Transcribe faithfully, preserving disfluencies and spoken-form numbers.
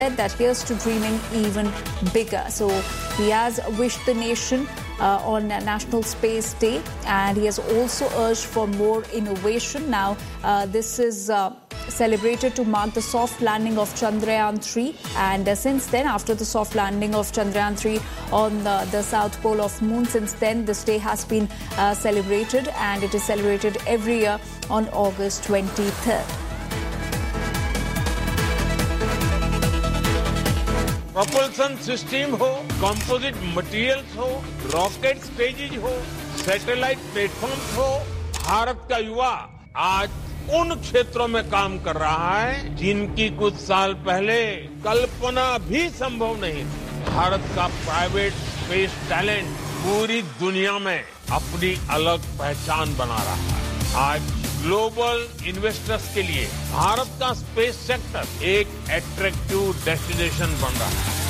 that here's to dreaming even bigger. So he has wished the nation uh, on National Space Day, and he has also urged for more innovation. Now, uh, this is uh, celebrated to mark the soft landing of Chandrayaan three, and uh, since then, after the soft landing of Chandrayaan three on the, the south pole of moon, since then this day has been uh, celebrated, and it is celebrated every year on August twenty-third. Propulsion system हो, composite materials हो, rocket stages हो, satellite platforms हो, भारत का युवा आज उन क्षेत्रों में काम कर रहा है जिनकी कुछ साल पहले कल्पना भी संभव नहीं थी। भारत का प्राइवेट स्पेस टैलेंट पूरी दुनिया में अपनी अलग पहचान बना रहा है। आज ग्लोबल इन्वेस्टर्स के लिए भारत का स्पेस सेक्टर एक अट्रैक्टिव डेस्टिनेशन बन रहा है।